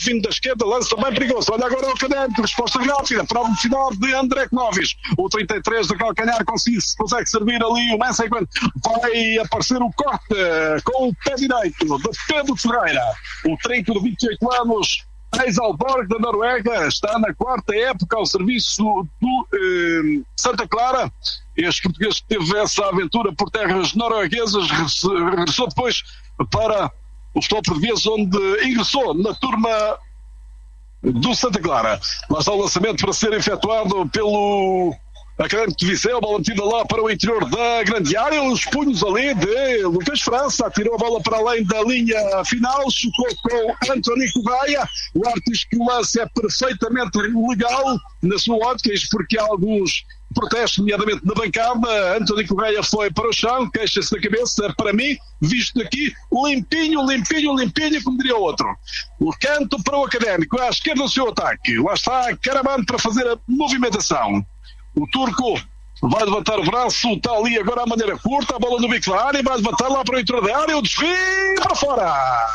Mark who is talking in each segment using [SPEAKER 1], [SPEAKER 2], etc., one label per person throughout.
[SPEAKER 1] vindo da esquerda, lance também perigoso. Olha agora o Académico, resposta rápida para o final de André Knovis. O 33 de calcanhar consegue servir ali o Mansa enquanto vai aparecer o corte com o pé direito de Pedro Ferreira. O trinco de 28 anos, ex-Aalborg da Noruega, está na quarta época ao serviço do Santa Clara. Este português que teve essa aventura por terras norueguesas regressou depois para o futebol português, onde ingressou na turma do Santa Clara. Lá está o lançamento para ser efetuado pelo Académico de Viseu, a bola metida lá para o interior da grande área, os punhos ali de Lucas França, atirou a bola para além da linha final, chocou com António Correia. O árbitro diz que o lance é perfeitamente legal na sua ótica, porque há alguns protestos, nomeadamente na bancada. António Correia foi para o chão, queixa-se da cabeça. Para mim, visto aqui, limpinho, como diria o outro. O canto para o Académico, à esquerda do seu ataque. Lá está Karaman para fazer a movimentação. O turco vai levantar o braço, está ali agora à maneira curta, a bola no bico da área, vai levantar lá para o interior da área, o desvio para fora.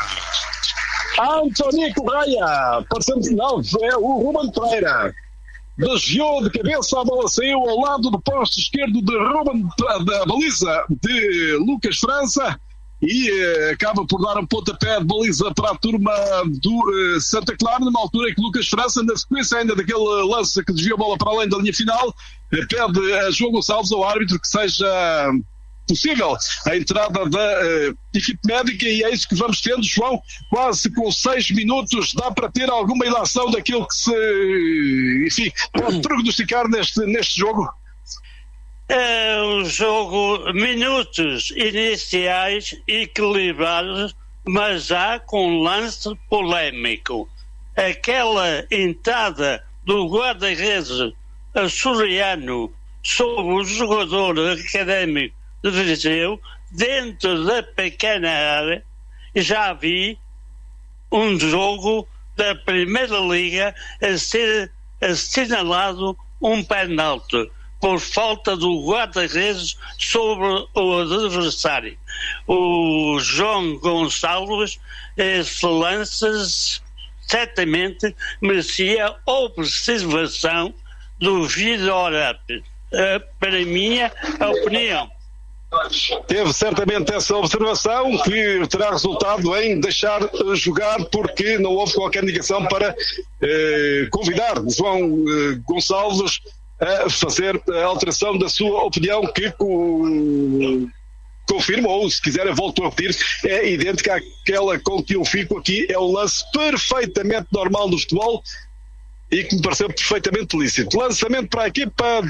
[SPEAKER 1] António Correia, passando, não, é o Ruben Pereira. Desviou de cabeça, a bola saiu ao lado do posto esquerdo de Ruben, da baliza de Lucas França, e acaba por dar um pontapé de baliza para a turma do Santa Clara, numa altura em que Lucas França, na sequência ainda daquele lance que desviou a bola para além da linha final, pede a João Gonçalves, ao árbitro, que seja possível a entrada da equipe médica, e é isso que vamos tendo, João, quase com 6 minutos. Dá para ter alguma ilação daquilo que se, enfim, pode prognosticar neste jogo?
[SPEAKER 2] É um jogo, minutos iniciais equilibrados, mas já com lance polémico. Aquela entrada do guarda-redes açoriano sobre o jogador Académico de Viseu, dentro da pequena área, já vi um jogo da Primeira Liga a ser assinalado um penalti por falta do guarda-redes sobre o adversário. O João Gonçalves, esse lance certamente merecia observação do videoárbitro, para minha opinião.
[SPEAKER 1] Teve certamente essa observação, que terá resultado em deixar jogar, porque não houve qualquer indicação para convidar João Gonçalves a fazer a alteração da sua opinião, que confirma, ou se quiserem volto a repetir, é idêntica àquela com que eu fico aqui. É um lance perfeitamente normal do futebol e que me pareceu perfeitamente lícito. Lançamento para a equipa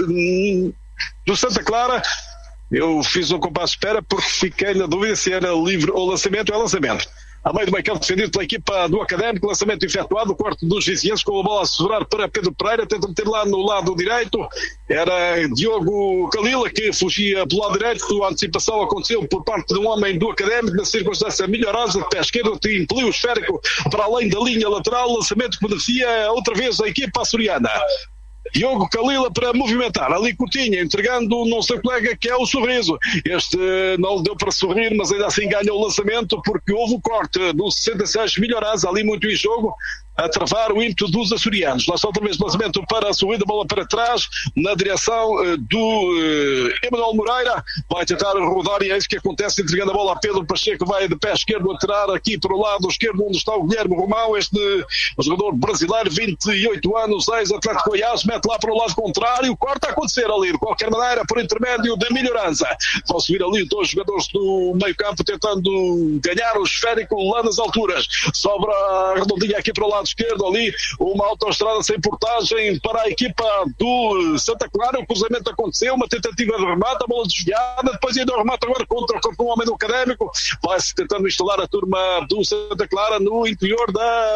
[SPEAKER 1] do Santa Clara. Eu fiz um compasso de espera porque fiquei na dúvida se era livre ou lançamento. É lançamento. A meio do meio campo, defendido pela equipa do Académico, lançamento efetuado, o quarto dos vizinhenses, com a bola a sobrar para Pedro Pereira, tenta meter lá no lado direito. Era Diogo Calila que fugia pelo lado direito. A antecipação aconteceu por parte de um homem do Académico, na circunstância melhorosa, de pé esquerdo, que impeliu o esférico para além da linha lateral. Lançamento que beneficia outra vez a equipa açoriana. Diogo Calila para movimentar, ali Coutinho entregando no seu colega, que é o Sorriso. Este não lhe deu para sorrir, mas ainda assim ganha o lançamento, porque houve o corte do 66 Melhoraz, ali muito em jogo, a travar o ímpeto dos açorianos. Lá está outra vez o lançamento para a subida, bola para trás, na direção do Emanuel Moreira, vai tentar rodar, e é isso que acontece, entregando a bola a Pedro Pacheco, vai de pé esquerdo a tirar aqui para o lado esquerdo, onde está o Guilherme Romão, este jogador brasileiro, 28 anos, ex-Atlético Goiás, mete lá para o lado contrário, corta a acontecer ali, de qualquer maneira, por intermédio da Melhorança. Vão subir ali dois jogadores do meio campo, tentando ganhar o esférico lá nas alturas. Sobra a redondinha aqui para o lado esquerdo, ali uma autoestrada sem portagem para a equipa do Santa Clara. O cruzamento aconteceu, uma tentativa de remate, a bola desviada, depois ainda o remate agora contra um homem do Académico. Vai-se tentando instalar a turma do Santa Clara no interior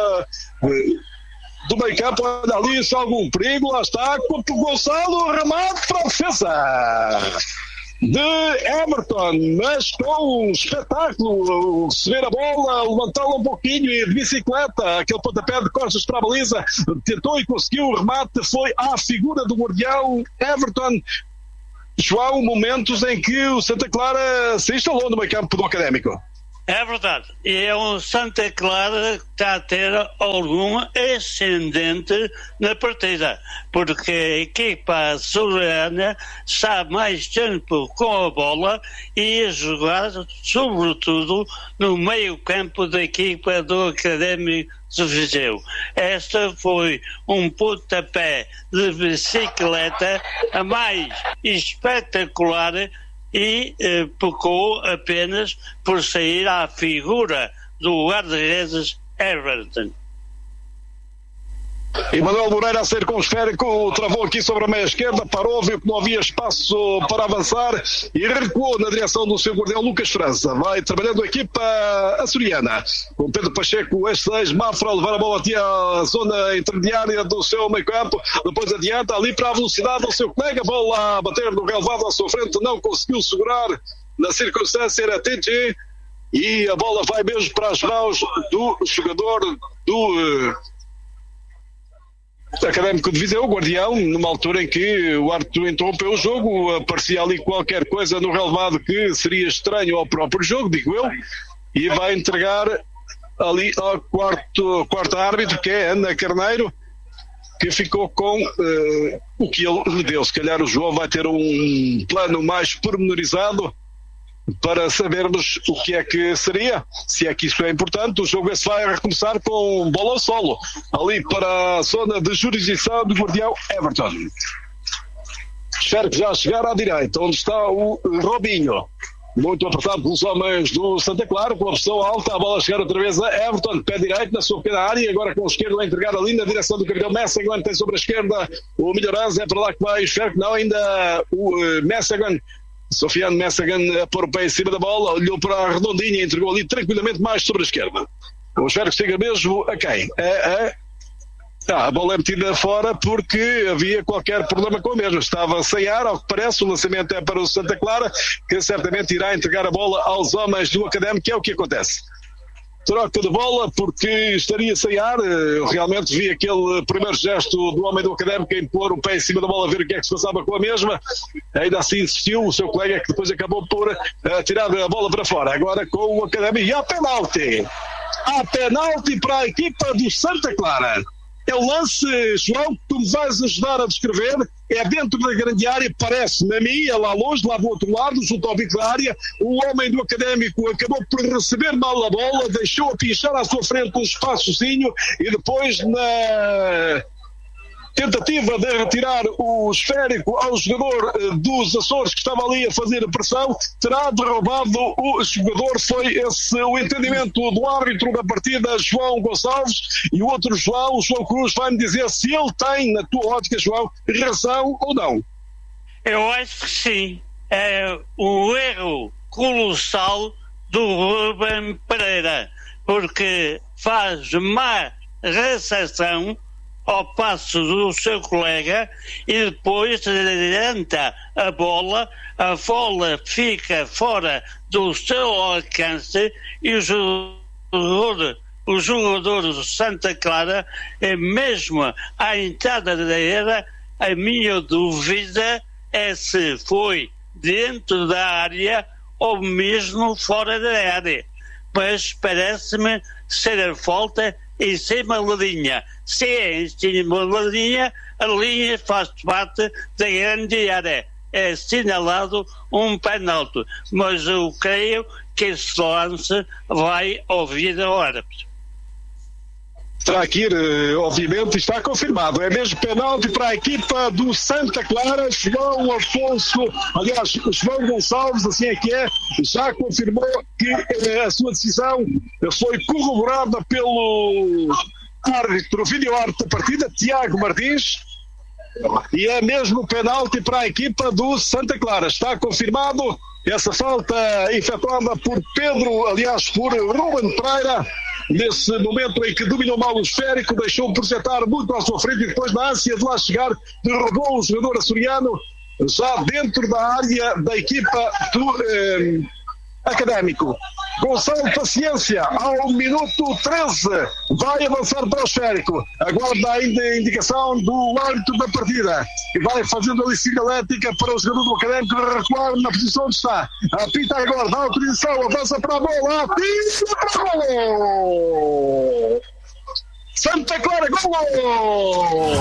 [SPEAKER 1] do meio campo. Olha ali, só algum perigo, lá está o Gonçalo, remate para a defesa de Everton, mas com um espetáculo, receber a bola, levantá-la um pouquinho e de bicicleta, aquele pontapé de costas para a baliza, tentou e conseguiu o remate, foi à figura do guardião Everton. João, momentos em que o Santa Clara se instalou no meio campo do Académico.
[SPEAKER 2] É verdade. E é um Santa Clara que está a ter algum ascendente na partida, porque a equipa açoriana está mais tempo com a bola e a jogar, sobretudo, no meio-campo da equipa do Académico de Viseu. Esta foi um pontapé de bicicleta a mais espetacular e pecou apenas por sair à figura do guarda-redes Everton.
[SPEAKER 1] E Manuel Moreira a sair com o esférico, travou aqui sobre a meia esquerda, parou, viu que não havia espaço para avançar e recuou na direção do seu guardião Lucas França. Vai trabalhando a equipa açoriana, com Pedro Pacheco, ex Mafra, a levar a bola até a zona intermediária do seu meio campo, depois adianta ali para a velocidade do seu colega, bola a bater no relevado à sua frente, não conseguiu segurar na circunstância, era TG, e a bola vai mesmo para as mãos do jogador do Académico de Viseu, o guardião, numa altura em que o árbitro interrompeu o jogo, aparecia ali qualquer coisa no relevado que seria estranho ao próprio jogo, digo eu, e vai entregar ali ao quarto árbitro, que é Ana Carneiro, que ficou com o que ele lhe deu. Se calhar o João vai ter um plano mais pormenorizado para sabermos o que é que seria, se é que isso é importante. O jogo esse vai recomeçar com bola ao solo, ali para a zona de jurisdição do guardião Everton. Espero que já chegar à direita, onde está o Robinho, muito apertado pelos homens do Santa Clara, com a pressão alta, a bola chegar outra vez a Everton, pé direito na sua pequena área, agora com o esquerdo a entregar ali na direção do capitão Messegan, tem sobre a esquerda o Melhorança, é para lá que vai, espero que não, ainda o Messegan, Sofiane Messegan a pôr o pé em cima da bola, olhou para a redondinha e entregou ali tranquilamente mais sobre a esquerda. Eu espero que siga mesmo a quem? A bola é metida fora porque havia qualquer problema com a mesma. Estava sem ar, ao que parece, o lançamento é para o Santa Clara, que certamente irá entregar a bola aos homens do Académico, que é o que acontece. Troca de bola porque estaria sem ar. Eu realmente vi aquele primeiro gesto do homem do Académico em pôr o pé em cima da bola, ver o que é que se passava com a mesma. Ainda assim insistiu o seu colega, que depois acabou por tirar a bola para fora. Agora com o Académico, e há penalti. Há penalti para a equipa do Santa Clara. É o lance, João, que tu me vais ajudar a descrever. É dentro da grande área, parece-me a mim, é lá longe, lá do outro lado, junto ao bico da área. O homem do Académico acabou por receber mal a bola, deixou-a pinchar à sua frente um espaçozinho e depois, na tentativa de retirar o esférico ao jogador dos Açores que estava ali a fazer a pressão, terá derrubado o jogador. Foi esse o entendimento do árbitro da partida, João Gonçalves, e o outro João Cruz, vai-me dizer se ele tem, na tua ótica, João, razão ou não.
[SPEAKER 2] Eu acho que sim. É um erro colossal do Ruben Pereira, porque faz má recepção ao passo do seu colega e depois adianta a bola fica fora do seu alcance e o jogador do Santa Clara, mesmo à entrada da área, a minha dúvida é se foi dentro da área ou mesmo fora da área, mas parece-me ser a falta em cima da linha. Se é em cima da linha, a linha faz parte da grande área. É assinalado um penalti, mas eu creio que esse lance vai ouvir a árbitro.
[SPEAKER 1] Terá que ir, obviamente, está confirmado. É mesmo penalti para a equipa do Santa Clara. João Gonçalves, assim é que é, já confirmou que a sua decisão foi corroborada pelo árbitro, vídeo-árbitro da partida, Tiago Martins, e é mesmo penalti para a equipa do Santa Clara. Está confirmado essa falta efetuada por Ruben Pereira, nesse momento em que dominou mal o esférico, deixou-o projetar muito à sua frente e depois, na ânsia de lá chegar, derrubou o jogador açoriano já dentro da área da equipa do Académico. Gonçalo Paciência, ao minuto 13, vai avançar para o esférico. Aguarda ainda a indicação do árbitro da partida e vai fazendo a sinalética para o jogador do Académico recuar na posição onde está. Apita agora, dá autorização, avança para a bola, apita para a bola! Santa Clara, gol!